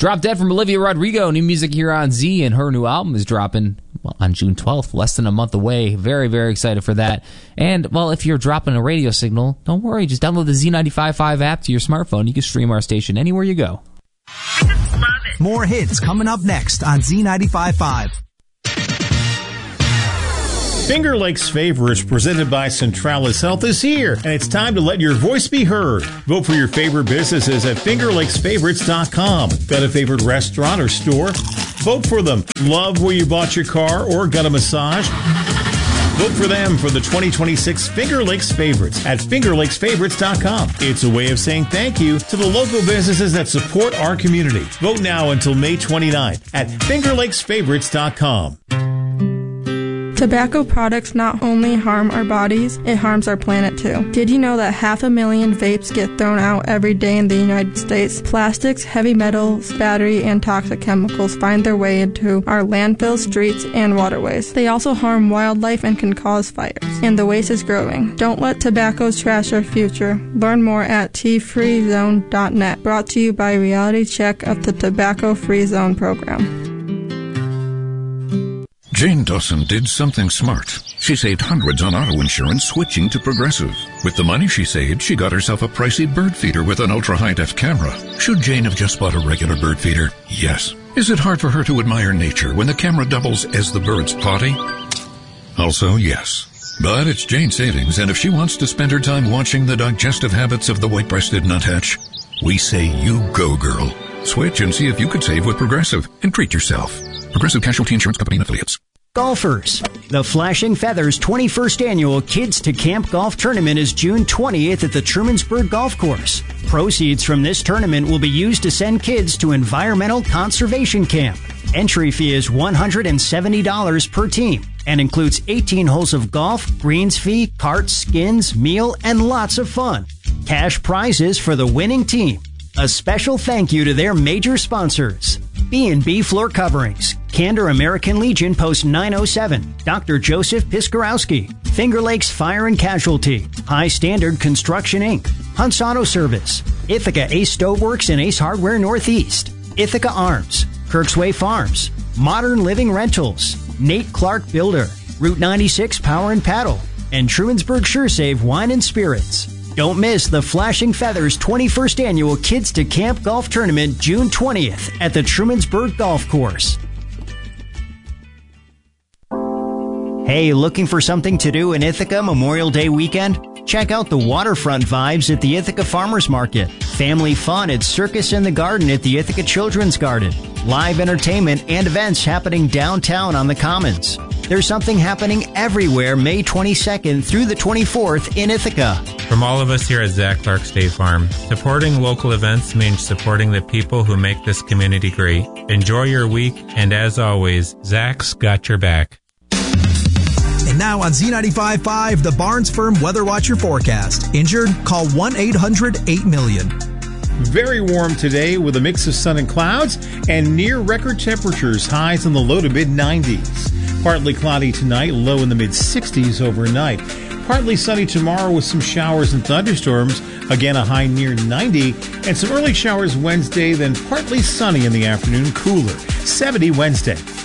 Drop Dead from Olivia Rodrigo, new music here on Z, and her new album is dropping on June 12th, less than a month away. Very, very excited for that. And, well, if you're dropping a radio signal, don't worry. Just download the Z95.5 app to your smartphone. You can stream our station anywhere you go. More hits coming up next on Z95.5. Finger Lakes Favorites, presented by Centralis Health, is here, and it's time to let your voice be heard. Vote for your favorite businesses at FingerLakesFavorites.com. Got a favorite restaurant or store? Vote for them. Love where you bought your car or got a massage? Vote for them for the 2026 Finger Lakes Favorites at FingerLakesFavorites.com. It's a way of saying thank you to the local businesses that support our community. Vote now until May 29th at FingerLakesFavorites.com. Tobacco products not only harm our bodies, it harms our planet too. Did you know that 500,000 vapes get thrown out every day in the United States? Plastics, heavy metals, battery, and toxic chemicals find their way into our landfills, streets, and waterways. They also harm wildlife and can cause fires. And the waste is growing. Don't let tobacco trash our future. Learn more at tfreezone.net. Brought to you by Reality Check of the Tobacco Free Zone program. Jane Dawson did something smart. She saved hundreds on auto insurance switching to Progressive. With the money she saved, she got herself a pricey bird feeder with an ultra-high-def camera. Should Jane have just bought a regular bird feeder? Yes. Is it hard for her to admire nature when the camera doubles as the bird's potty? Also, yes. But it's Jane's savings, and if she wants to spend her time watching the digestive habits of the white-breasted nuthatch, we say you go, girl. Switch and see if you could save with Progressive and treat yourself. Progressive Casualty Insurance Company and Affiliates. Golfers, the Flashing Feathers 21st Annual Kids to Camp Golf Tournament is June 20th at the Trumansburg Golf Course. Proceeds from this tournament will be used to send kids to Environmental Conservation Camp. Entry fee is $170 per team and includes 18 holes of golf, greens fee, carts, skins, meal, and lots of fun. Cash prizes for the winning team. A special thank you to their major sponsors: B&B Floor Coverings, Candor American Legion Post 907, Dr. Joseph Piskarowski, Finger Lakes Fire and Casualty, High Standard Construction Inc., Hunt's Auto Service, Ithaca Ace Stoveworks and Ace Hardware Northeast, Ithaca Arms, Kirksway Farms, Modern Living Rentals, Nate Clark Builder, Route 96 Power and Paddle, and Trumansburg SureSave Wine and Spirits. Don't miss the Flashing Feathers 21st Annual Kids to Camp Golf Tournament June 20th at the Trumansburg Golf Course. Hey, looking for something to do in Ithaca Memorial Day weekend? Check out the waterfront vibes at the Ithaca Farmers Market. Family fun at Circus in the Garden at the Ithaca Children's Garden. Live entertainment and events happening downtown on the Commons. There's something happening everywhere May 22nd through the 24th in Ithaca. From all of us here at Zach Clark State Farm, supporting local events means supporting the people who make this community great. Enjoy your week, and as always, Zach's got your back. And now on Z95.5, the Barnes Firm Weather Watcher forecast. Injured? Call 1-800-8-million. Very warm today with a mix of sun and clouds and near record temperatures, highs in the low to mid-90s. Partly cloudy tonight, low in the mid-60s overnight. Partly sunny tomorrow with some showers and thunderstorms, again a high near 90, and some early showers Wednesday, then partly sunny in the afternoon, cooler, 70 Wednesday.